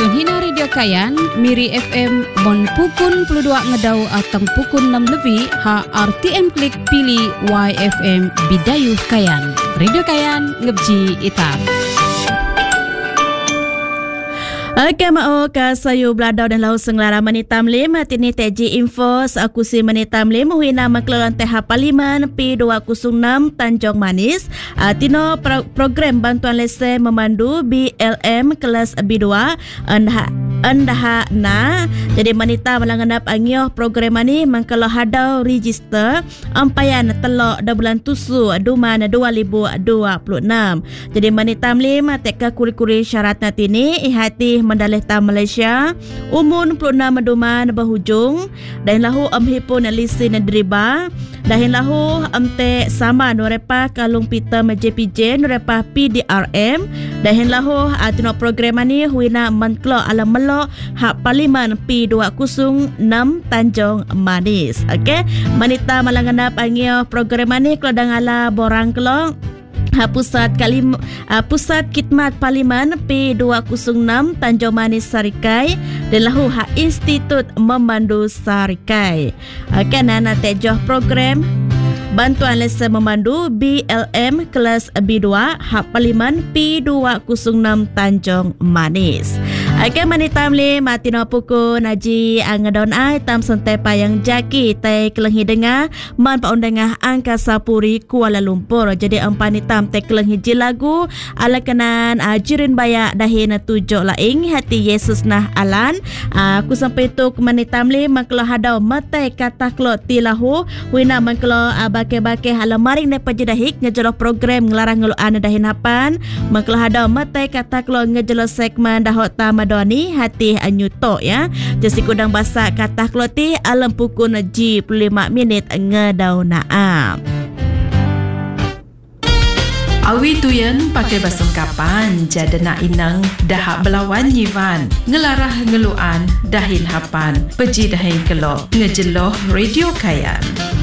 Tunghina Radio Kayan, Miri FM, Bon Pukun 22 Ngedau atau Pukun 6 lebih, ha RTM Klik pilih YFM Bidayuh Kayan. Radio Kayan, ngebji itam. Okey, mau ke sayu beladau dan lau senglara menitam lim tini teji info aku si menitam lim huina makluran teh Parlimen P206 Tanjung Manis tino program bantuan lesen memandu BLM kelas B2 andah na jadi manita melanganap angioh program ni mangkalo hadau register ampayan telok da bulan tusu duman 2026 jadi manita lim teka kuri-kuri syarat natini ihati mendalih ta Malaysia umun 26 duman berhujung dan lahu amhipun lisin deriba dahin lahu amte sama norepa kalung pita JPJ norepa PDRM dahin lahu atino program ni huina manklo alam melo hak Parlimen P206 Tanjung Manis. Okey, manita malanganap angio program ni kelodang ala borang kelong Pusat Khidmat Parlimen P206 Tanjung Manis Sarikai dan lahu hak Institut Memandu Sarikai. Okey, nana tejoh program bantuan lesen memandu BLM kelas B2 hak Parlimen P206 Tanjung Manis. Okey, manitam le matino pukun aji angadon ai tam santai payang jaki tai kelenghi dengar man paundangah Angkasa Puri Kuala Lumpur. Jadi ampanitam tai kelenghi ji lagu ala kanan jirin bayak dahin tujuk laing hati Yesus nah alan. Aku sampai tu manitam le maklo hadau matai kata klo tilahu wina maklo bake-bake halamaring ne pajidahik ngejelo program ngelarang ngeluan dahin hapan maklo hadau matai kata klo ngejelo segmen dahot tamad Doni hati anyuto ya. Jasi kudang basa kata kloti alam pukul ji 5 minit ngedau naam. Awi tuyen pakai basem kapan jada nak inang dahak belawan yivan ngelarah ngeluan dahin hapan peji dahin kelok ngejeloh Radio Kayan.